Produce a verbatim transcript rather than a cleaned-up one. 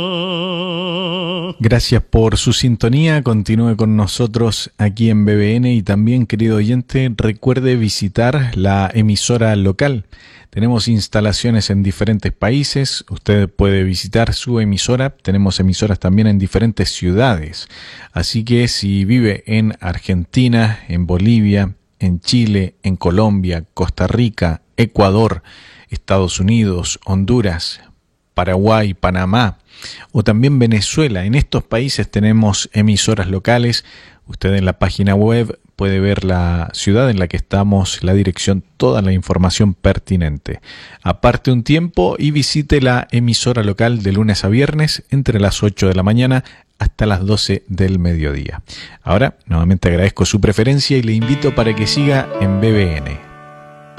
Gracias por su sintonía, continúe con nosotros aquí en B B N y también, querido oyente, recuerde visitar la emisora local. Tenemos instalaciones en diferentes países, usted puede visitar su emisora, tenemos emisoras también en diferentes ciudades, así que si vive en Argentina, en Bolivia, en Chile, en Colombia, Costa Rica, Ecuador, Estados Unidos, Honduras, Paraguay, Panamá o también Venezuela. En estos países tenemos emisoras locales. Usted en la página web puede ver la ciudad en la que estamos, la dirección, toda la información pertinente. Aparte un tiempo y visite la emisora local de lunes a viernes entre las ocho de la mañana hasta las doce del mediodía. Ahora, nuevamente agradezco su preferencia y le invito para que siga en B B N.